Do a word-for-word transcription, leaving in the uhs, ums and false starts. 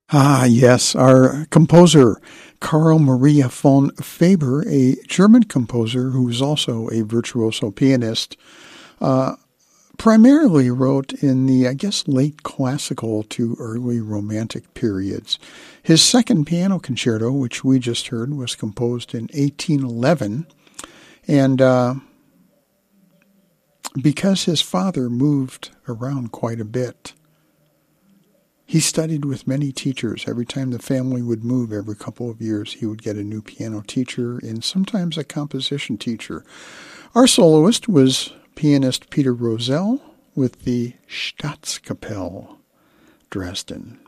Ah, yes, our composer, Carl Maria von Faber, a German composer who was also a virtuoso pianist, uh, primarily wrote in the, I guess, late classical to early romantic periods. His second piano concerto, which we just heard, was composed in eighteen eleven, and uh, because his father moved around quite a bit, he studied with many teachers. Every time the family would move every couple of years, he would get a new piano teacher and sometimes a composition teacher. Our soloist was pianist Peter Rosell with the Staatskapelle Dresden.